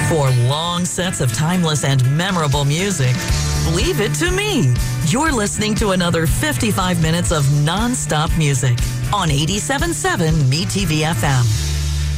For long sets of timeless and memorable music, leave it to me. You're listening to another 55 minutes of non-stop music on 87.7 MeTV FM.